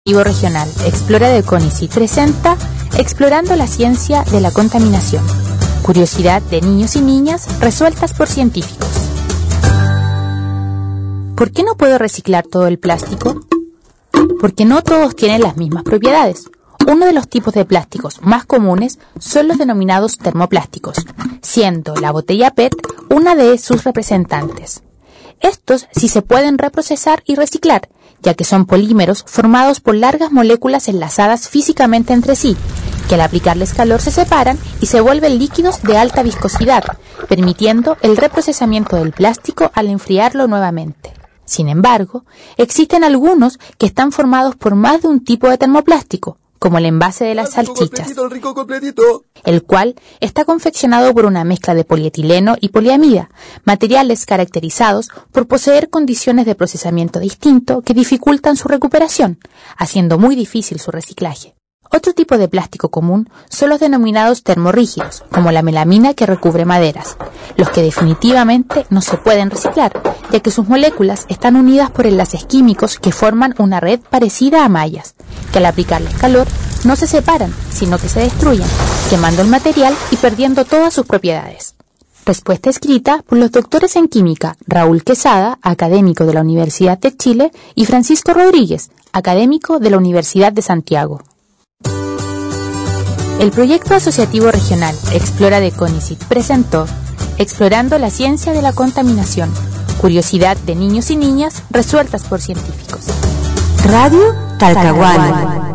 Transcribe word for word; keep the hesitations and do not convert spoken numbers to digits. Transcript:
Regional Explora de CONICET presenta Explorando la ciencia de la contaminación. Curiosidad de niños y niñas resueltas por científicos. ¿Por qué no puedo reciclar todo el plástico? Porque no todos tienen las mismas propiedades. Uno de los tipos de plásticos más comunes son los denominados termoplásticos, siendo la botella P E T una de sus representantes. Estos sí se pueden reprocesar y reciclar, ya que son polímeros formados por largas moléculas enlazadas físicamente entre sí, que al aplicarles calor se separan y se vuelven líquidos de alta viscosidad, permitiendo el reprocesamiento del plástico al enfriarlo nuevamente. Sin embargo, existen algunos que están formados por más de un tipo de termoplástico, como el envase de las salchichas, completito, el rico completito. el cual está confeccionado por una mezcla de polietileno y poliamida, materiales caracterizados por poseer condiciones de procesamiento distinto que dificultan su recuperación, haciendo muy difícil su reciclaje. Otro tipo de plástico común son los denominados termorrígidos, como la melamina que recubre maderas, los que definitivamente no se pueden reciclar, ya que sus moléculas están unidas por enlaces químicos que forman una red parecida a mallas, que al aplicarles calor no se separan, sino que se destruyen, quemando el material y perdiendo todas sus propiedades. Respuesta escrita por los doctores en química Raúl Quesada, académico de la Universidad de Chile, y Francisco Rodríguez, académico de la Universidad de Santiago. El proyecto asociativo regional Explora de CONICET presentó Explorando la ciencia de la contaminación. Curiosidad de niños y niñas resueltas por científicos. Radio Talcahuano.